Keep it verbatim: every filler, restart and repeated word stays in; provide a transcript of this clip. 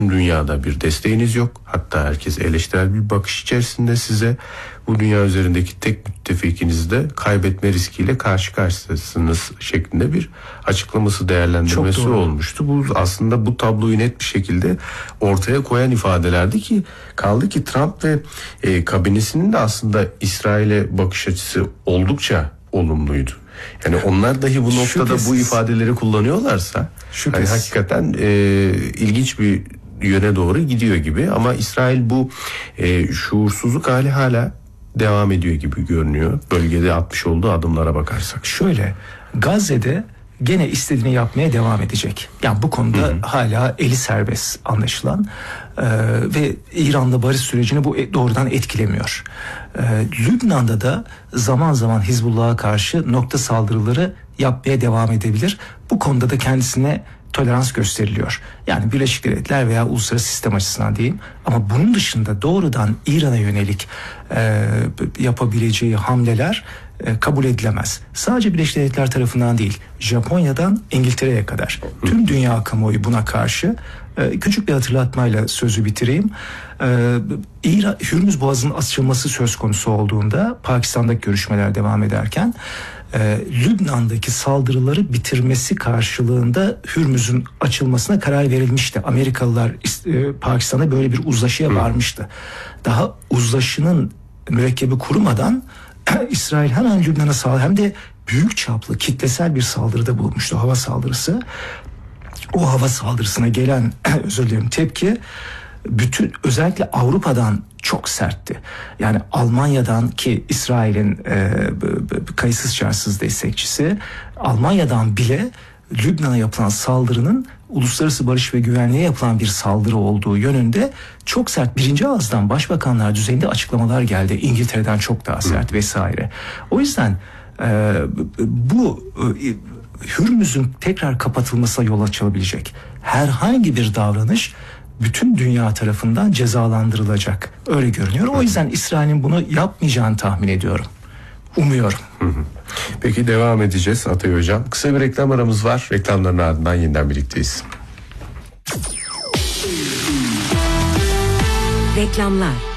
Dünyada bir desteğiniz yok. Hatta herkes eleştirel bir bakış içerisinde size. Bu dünya üzerindeki tek müttefikinizi de kaybetme riskiyle karşı karşıyasınız şeklinde bir açıklaması, değerlendirmesi olmuştu. Bu aslında bu tabloyu net bir şekilde ortaya koyan ifadelerdi ki kaldı ki Trump ve e, kabinesinin de aslında İsrail'e bakış açısı oldukça olumluydu. Yani onlar dahi bu noktada Şüphesiz. bu ifadeleri kullanıyorlarsa hani hakikaten e, ilginç bir yöne doğru gidiyor gibi, ama İsrail bu e, şuursuzluk hali hala devam ediyor gibi görünüyor. Bölgede atmış olduğu adımlara bakarsak. Şöyle, Gazze'de gene istediğini yapmaya devam edecek. Yani bu konuda hı hı. hala eli serbest anlaşılan ee, ve İran'da barış sürecini bu doğrudan etkilemiyor. Ee, Lübnan'da da zaman zaman Hizbullah'a karşı nokta saldırıları yapmaya devam edebilir. Bu konuda da kendisine tolerans gösteriliyor. Yani Birleşik Devletler veya uluslararası sistem açısından diyeyim. Ama bunun dışında doğrudan İran'a yönelik e, yapabileceği hamleler e, kabul edilemez. Sadece Birleşik Devletler tarafından değil, Japonya'dan İngiltere'ye kadar tüm dünya kamuoyu buna karşı. E, küçük bir hatırlatmayla sözü bitireyim. E, İran, Hürmüz Boğazı'nın açılması söz konusu olduğunda, Pakistan'daki görüşmeler devam ederken Ee, Lübnan'daki saldırıları bitirmesi karşılığında Hürmüz'ün açılmasına karar verilmişti. Amerikalılar e, Pakistan'a böyle bir uzlaşıya Hı. varmıştı. Daha uzlaşının mürekkebi kurumadan İsrail hemen Lübnan'a saldırı, hem de büyük çaplı kitlesel bir saldırıda bulunmuştu, hava saldırısı. O hava saldırısına gelen özür dilerim tepki bütün, özellikle Avrupa'dan çok sertti. Yani Almanya'dan, ki İsrail'in e, kayıtsız şartsız destekçisi, Almanya'dan bile Lübnan'a yapılan saldırının uluslararası barış ve güvenliğe yapılan bir saldırı olduğu yönünde çok sert, birinci ağızdan başbakanlar düzeyinde açıklamalar geldi. İngiltere'den çok daha sert vesaire. O yüzden e, bu e, Hürmüz'ün tekrar kapatılmasına yol açabilecek herhangi bir davranış bütün dünya tarafından cezalandırılacak. Öyle görünüyor. O yüzden İsrail'in bunu yapmayacağını tahmin ediyorum. Umuyorum. Hı hı. Peki devam edeceğiz Atay Hocam. Kısa bir reklam aramız var. Reklamların ardından yeniden birlikteyiz. Reklamlar.